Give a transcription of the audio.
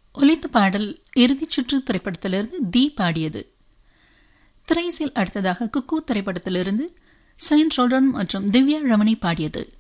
ஒலித்த பாடல் இறுதிச் சுற்று திரைப்படத்திலிருந்து தி பாடியது. திரைசில் அடுத்ததாக குக்கு திரைப்படத்திலிருந்து செயின்ட் ரோடன் மற்றும் திவ்யா ரமணி பாடியது.